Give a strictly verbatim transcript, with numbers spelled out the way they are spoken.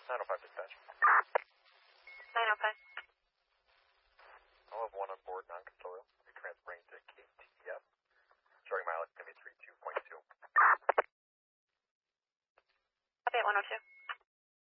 nine oh five dispatch. nine oh five. I'll have one on board, non-custodial. We'll be transferring to K T F. Starting mileage going to be three two point two. Copy at one oh two.